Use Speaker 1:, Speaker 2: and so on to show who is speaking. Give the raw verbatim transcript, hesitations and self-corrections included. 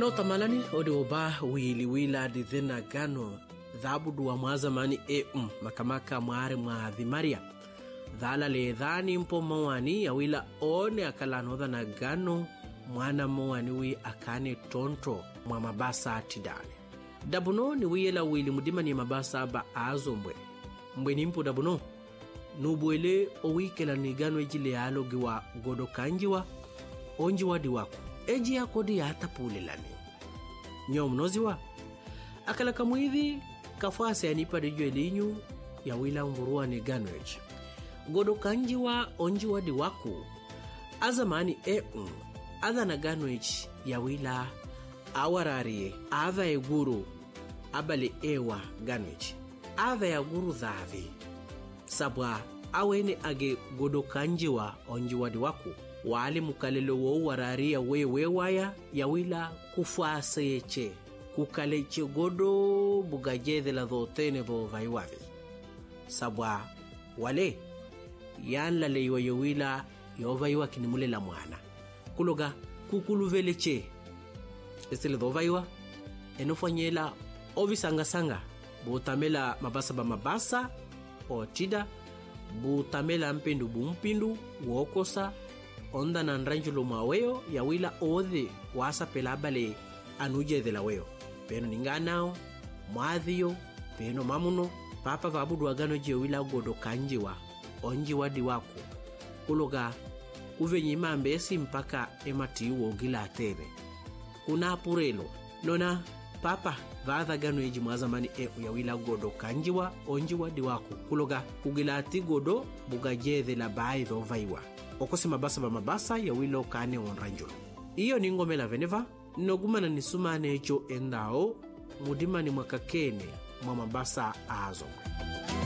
Speaker 1: no tamalani ode oba wili wila di dhena gano dhabudu wa mwazamani e um makamaka mware mwaadhi maria dhala le dhani mpo mwani ya wila one akalanodha na gano mwana mwani wi akane tonto mwa mabasa atidane dabuno ni wiyela wili mudima ni mabasa ba azombwe mbwe nimpo dabuno nubwele owikela ni gano ejile alogi wa godo kanjiwa onji wadi wako eji ya kodi ya hata pule lani nyomnoziwa akala kamuithi kafasi ya nipa dijo elinyu ya wila mburua ni ganweji godo kanjiwa onji wadi wako azamani e um adha na ganweji ya wila awararie adha e guru abale ewa ganweji adha ya guru dhavi sabwa awene age godo kanjiwa onji wadi wako wale mukalelo wo wararia wewe waya ya wila kufuasa yeche kukaleche godo bugajede la dhotene vo vaiwavi sabwa wale yanla leiwa yowila yovaiwa kinimule la mwana kuloga kukuluveleche esele dhovaiwa enofanyela ovisanga sanga butamela mabasa ba mabasa otida butamela mpindu bumpindu wokosa onda na nranjulo maweo ya wila odhe wasa pelabale anuje de la weo peno ninganao mwadhiyo peno mamuno papa vabudu wagano je wila godo kanjiwa onji wadi wako kuloga uvenyi mambesi mpaka emati uo gila atebe kuna apurelo nona papa vadha gano eji mwazamani e ya wila godo kanjiwa onji wadi wako kuloga kugila ati godo bugajede la bae dhovaiwa okose mabasa ba mabasa ya wilo kane onranjulo iyo ni ngome la veneva nogumana ni sumane echo endao mudima ni mwakakene mwa mabasa azo.